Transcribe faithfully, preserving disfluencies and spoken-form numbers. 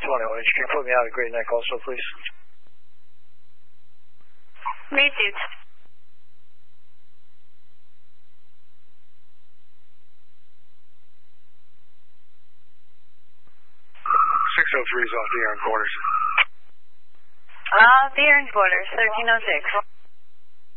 twenty-one. Can you put me out of Great Neck also, please? Received. six oh three is off the air in quarters. Off the air in quarters, thirteen oh six.